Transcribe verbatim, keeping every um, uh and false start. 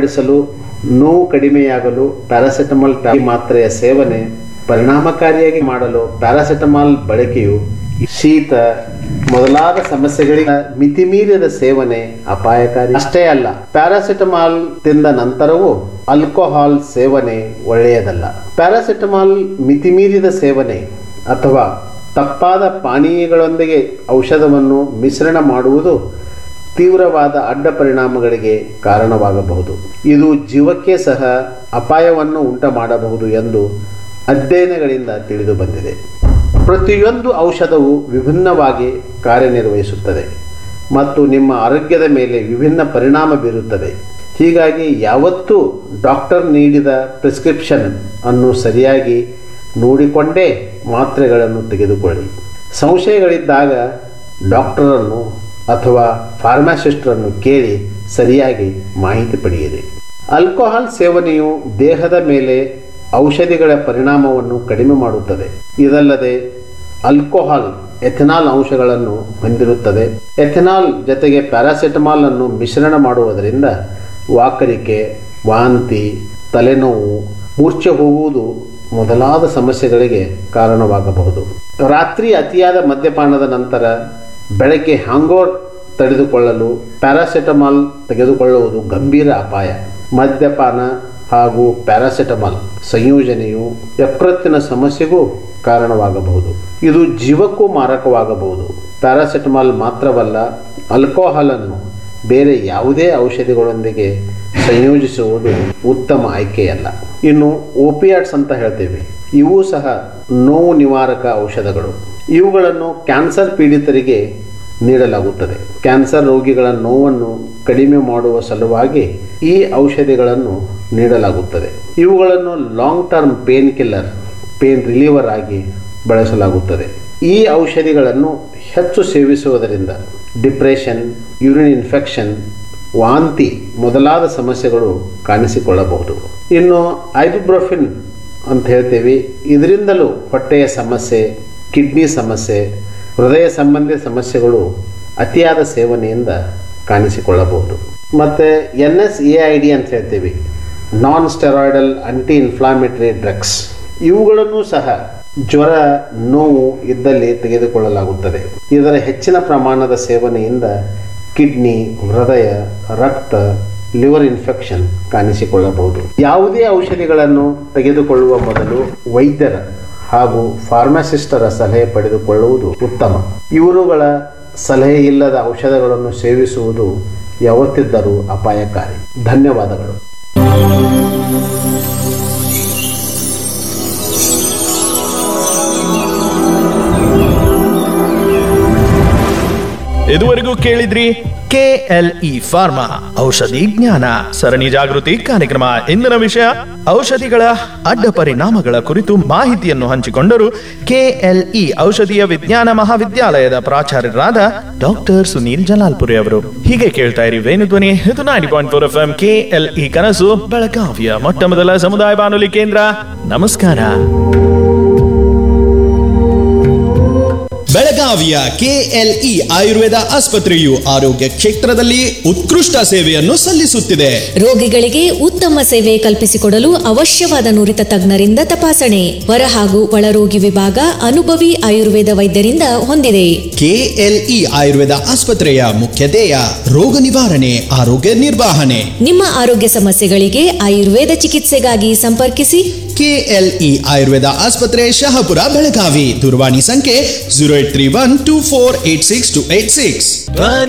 ಗುಣಪಡಿಸಲು, ನೋವು ಕಡಿಮೆಯಾಗಲು ಪ್ಯಾರಾಸಿಟಮಾಲ್ ಮಾತ್ರೆಯ ಸೇವನೆ ಪರಿಣಾಮಕಾರಿಯಾಗಿ ಮಾಡಲು ಪ್ಯಾರಾಸಿಟಮಾಲ್ ಬಳಕೆಯು ಶೀತ ಮೊದಲಾದ ಸಮಸ್ಯೆಗಳಿಗೆ ಮಿತಿಮೀರಿದ ಸೇವನೆ ಅಪಾಯಕಾರಿ. ಅಷ್ಟೇ ಅಲ್ಲ, ಪ್ಯಾರಾಸಿಟಮಾಲ್ ತಿಂದ ನಂತರವೂ ಆಲ್ಕೋಹಾಲ್ ಸೇವನೆ ಒಳ್ಳೆಯದಲ್ಲ. ಪ್ಯಾರಾಸಿಟಮಾಲ್ ಮಿತಿಮೀರಿದ ಸೇವನೆ ಅಥವಾ ತಪ್ಪಾದ ಪಾನೀಯಗಳೊಂದಿಗೆ ಔಷಧವನ್ನು ಮಿಶ್ರಣ ಮಾಡುವುದು ತೀವ್ರವಾದ ಅಡ್ಡ ಪರಿಣಾಮಗಳಿಗೆ ಕಾರಣವಾಗಬಹುದು. ಇದು ಜೀವಕ್ಕೆ ಸಹ ಅಪಾಯವನ್ನು ಉಂಟು ಮಾಡಬಹುದು ಎಂದು ಅಧ್ಯಯನಗಳಿಂದ ತಿಳಿದು ಬಂದಿದೆ. ಪ್ರತಿಯೊಂದು ಔಷಧವು ವಿಭಿನ್ನವಾಗಿ ಕಾರ್ಯನಿರ್ವಹಿಸುತ್ತದೆ ಮತ್ತು ನಿಮ್ಮ ಆರೋಗ್ಯದ ಮೇಲೆ ವಿಭಿನ್ನ ಪರಿಣಾಮ ಬೀರುತ್ತದೆ. ಹೀಗಾಗಿ ಯಾವತ್ತೂ ಡಾಕ್ಟರ್ ನೀಡಿದ ಪ್ರಿಸ್ಕ್ರಿಪ್ಷನ್ ಅನ್ನು ಸರಿಯಾಗಿ ನೋಡಿಕೊಂಡೇ ಮಾತ್ರೆಗಳನ್ನು ತೆಗೆದುಕೊಳ್ಳಿ. ಸಂಶಯಗಳಿದ್ದಾಗ ಡಾಕ್ಟರನ್ನು ಅಥವಾ ಫಾರ್ಮಾಸಿಸ್ಟರನ್ನು ಕೇಳಿ ಸರಿಯಾಗಿ ಮಾಹಿತಿ ಪಡೆಯಿರಿ. ಆಲ್ಕೋಹಾಲ್ ಸೇವನೆಯು ದೇಹದ ಮೇಲೆ ಔಷಧಿಗಳ ಪರಿಣಾಮವನ್ನು ಕಡಿಮೆ ಮಾಡುತ್ತದೆ. ಇದಲ್ಲದೆ ಆಲ್ಕೋಹಾಲ್ ಎಥೆನಾಲ್ ಅಂಶಗಳನ್ನು ಹೊಂದಿರುತ್ತದೆ. ಎಥೆನಾಲ್ ಜೊತೆಗೆ ಪ್ಯಾರಾಸಿಟಮಾಲ್ ಅನ್ನು ಮಿಶ್ರಣ ಮಾಡುವುದರಿಂದ ವಾಕರಿಕೆ, ವಾಂತಿ, ತಲೆನೋವು, ಮೂರ್ಛೆ ಹೋಗುವುದು ಮೊದಲಾದ ಸಮಸ್ಯೆಗಳಿಗೆ ಕಾರಣವಾಗಬಹುದು. ರಾತ್ರಿ ಅತಿಯಾದ ಮದ್ಯಪಾನದ ನಂತರ ಬೆಳಗ್ಗೆ ಹ್ಯಾಂಗೋವರ್ ತಡೆದುಕೊಳ್ಳಲು ಪ್ಯಾರಾಸಿಟಮಾಲ್ ತೆಗೆದುಕೊಳ್ಳುವುದು ಗಂಭೀರ ಅಪಾಯ. ಮದ್ಯಪಾನ ಹಾಗೂ ಪ್ಯಾರಾಸಿಟಮಾಲ್ ಸಂಯೋಜನೆಯು ಯಕೃತ್ತಿನ ಸಮಸ್ಯೆಗೂ ಕಾರಣವಾಗಬಹುದು. ಇದು ಜೀವಕ್ಕೂ ಮಾರಕವಾಗಬಹುದು. ಪ್ಯಾರಾಸಿಟಮಾಲ್ ಮಾತ್ರವಲ್ಲ, ಆಲ್ಕೋಹಾಲನ್ನು ಬೇರೆ ಯಾವುದೇ ಔಷಧಿಗಳೊಂದಿಗೆ ಸಂಯೋಜಿಸುವುದು ಉತ್ತಮ ಆಯ್ಕೆಯಲ್ಲ. ಇನ್ನು ಓಪಿಯಾಯ್ಡ್ಸ್ ಅಂತ ಹೇಳ್ತೇವೆ, ಇವು ಸಹ ನೋವು ನಿವಾರಕ ಔಷಧಗಳು. ಇವುಗಳನ್ನು ಕ್ಯಾನ್ಸರ್ ಪೀಡಿತರಿಗೆ ನೀಡಲಾಗುತ್ತದೆ. ಕ್ಯಾನ್ಸರ್ ರೋಗಿಗಳ ನೋವನ್ನು ಕಡಿಮೆ ಮಾಡುವ ಸಲುವಾಗಿ ಈ ಔಷಧಿಗಳನ್ನು ನೀಡಲಾಗುತ್ತದೆ. ಇವುಗಳನ್ನು long term pain killer, pain reliever ಆಗಿ ಬಳಸಲಾಗುತ್ತದೆ. ಈ ಔಷಧಿಗಳನ್ನು ಹೆಚ್ಚು ಸೇವಿಸುವುದರಿಂದ ಡಿಪ್ರೆಷನ್, ಯೂರಿನ್ ಇನ್ಫೆಕ್ಷನ್, ವಾಂತಿ ಮೊದಲಾದ ಸಮಸ್ಯೆಗಳು ಕಾಣಿಸಿಕೊಳ್ಳಬಹುದು. ಇನ್ನು ಐಬುಪ್ರೋಫೆನ್ ಅಂತ ಹೇಳ್ತೇವೆ, ಇದರಿಂದಲೂ ಹೊಟ್ಟೆಯ ಸಮಸ್ಯೆ, ಕಿಡ್ನಿ ಸಮಸ್ಯೆ, ಹೃದಯ ಸಂಬಂಧಿ ಸಮಸ್ಯೆಗಳು ಅತಿಯಾದ ಸೇವನೆಯಿಂದ ಕಾಣಿಸಿಕೊಳ್ಳಬಹುದು. ಮತ್ತು N S A I D ಅಂತ ಹೇಳ್ತೀವಿ, ನಾನ್ ಸ್ಟೆರಾಯ್ಡಲ್ ಆಂಟಿ ಇನ್ಫ್ಲಾಮೇಟರಿ ಡ್ರಗ್ಸ್, ಇವುಗಳನ್ನು ಸಹ ಜ್ವರ, ನೋವು ಇದ್ದಲ್ಲಿ ತೆಗೆದುಕೊಳ್ಳಲಾಗುತ್ತದೆ. ಇದರ ಹೆಚ್ಚಿನ ಪ್ರಮಾಣದ ಸೇವನೆಯಿಂದ ಕಿಡ್ನಿ, ಹೃದಯ, ರಕ್ತ, ಲಿವರ್ ಇನ್ಫೆಕ್ಷನ್ ಕಾಣಿಸಿಕೊಳ್ಳಬಹುದು. ಯಾವುದೇ ಔಷಧಿಗಳನ್ನು ತೆಗೆದುಕೊಳ್ಳುವ ಮೊದಲು ವೈದ್ಯರ ಹಾಗೂ ಫಾರ್ಮಾಸಿಸ್ಟರ ಸಲಹೆ ಪಡೆದುಕೊಳ್ಳುವುದು ಉತ್ತಮ. ಇವರುಗಳ ಸಲಹೆ ಇಲ್ಲದ ಔಷಧಗಳನ್ನು ಸೇವಿಸುವುದು ಯಾವತ್ತಿದ್ದರೂ ಅಪಾಯಕಾರಿ. ಧನ್ಯವಾದಗಳು. ಇದುವರೆಗೂ ಕೇಳಿದ್ರಿ ಕೆ ಎಲ್ ಇ ಫಾರ್ಮಾ ಔಷಧಿ ಜ್ಞಾನ ಸರಣಿ ಜಾಗೃತಿ ಕಾರ್ಯಕ್ರಮ. ಇಂದಿನ ವಿಷಯ ಔಷಧಿಗಳ ಅಡ್ಡ ಪರಿಣಾಮಗಳ ಕುರಿತು ಮಾಹಿತಿಯನ್ನು ಹಂಚಿಕೊಂಡರು ಕೆ ಎಲ್ ಇ ಔಷಧೀಯ ವಿಜ್ಞಾನ ಮಹಾವಿದ್ಯಾಲಯದ ಪ್ರಾಚಾರ್ಯರಾದ ಡಾಕ್ಟರ್ ಸುನೀಲ್ ಜಲಾಲ್ಪುರಿ ಅವರು. ಹೀಗೆ ಕೇಳ್ತಾ ಇರಿ ವೇಣುಧ್ವನಿ, ಇದು ninety point four F M K L E ಕನಸು, ಬೆಳಗಾವಿಯ ಮೊಟ್ಟ ಮೊದಲ ಸಮುದಾಯ ಬಾನುಲಿ ಕೇಂದ್ರ. ನಮಸ್ಕಾರ. ಬೆಳಗಾವಿಯ ಕೆಎಲ್ಇ ಆಯುರ್ವೇದ ಆಸ್ಪತ್ರೆಯು ಆರೋಗ್ಯ ಕ್ಷೇತ್ರದಲ್ಲಿ ಉತ್ಕೃಷ್ಟ ಸೇವೆಯನ್ನು ಸಲ್ಲಿಸುತ್ತಿದೆ. ರೋಗಿಗಳಿಗೆ ಉತ್ತಮ ಸೇವೆ ಕಲ್ಪಿಸಿಕೊಡಲು ಅವಶ್ಯವಾದ ನುರಿತ ತಜ್ಞರಿಂದ ತಪಾಸಣೆ, ಹೊರ ಹಾಗೂ ಒಳರೋಗಿ ವಿಭಾಗ ಅನುಭವಿ ಆಯುರ್ವೇದ ವೈದ್ಯರಿಂದ ಹೊಂದಿದೆ. ಕೆಎಲ್ಇ ಆಯುರ್ವೇದ ಆಸ್ಪತ್ರೆಯ ಮುಖ್ಯ ಧ್ಯೇಯ ರೋಗ ನಿವಾರಣೆ, ಆರೋಗ್ಯ ನಿರ್ವಹಣೆ. ನಿಮ್ಮ ಆರೋಗ್ಯ ಸಮಸ್ಯೆಗಳಿಗೆ ಆಯುರ್ವೇದ ಚಿಕಿತ್ಸೆಗಾಗಿ ಸಂಪರ್ಕಿಸಿ ಕೆಎಲ್ಇ ಆಯುರ್ವೇದ ಆಸ್ಪತ್ರೆ, ಶಹಾಪುರ, ಬೆಳಗಾವಿ. ದೂರವಾಣಿ ಸಂಖ್ಯೆ zero eight three one two four eight six two eight six.